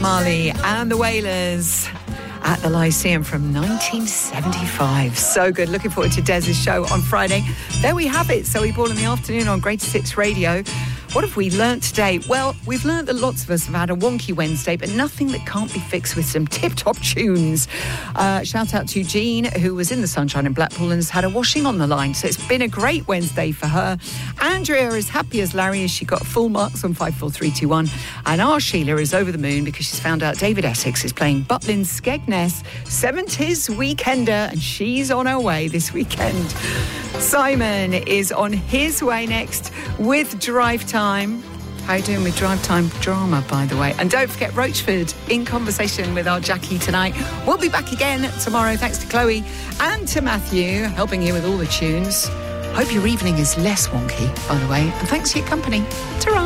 Marley and the Wailers at the Lyceum from 1975. So good. Looking forward to Dez's show on Friday. There we have it. Zoe Ball in the afternoon on Greatest Hits Radio. What have we learnt today? Well, we've learnt that lots of us have had a wonky Wednesday, but nothing that can't be fixed with some tip-top tunes. Shout out to Jean, who was in the sunshine in Blackpool and has had a washing on the line. So it's been a great Wednesday for her. Andrea is happy as Larry as she got full marks on 54321. And our Sheila is over the moon because she's found out David Essex is playing Butlin Skegness 70s Weekender, and she's on her way this weekend. Simon is on his way next with Drive Time. How are you doing with Drive Time drama, by the way? And don't forget Roachford in conversation with our Jackie tonight. We'll be back again tomorrow. Thanks to Chloe and to Matthew, helping you with all the tunes. Hope your evening is less wonky, by the way. And thanks for your company. Ta-ra.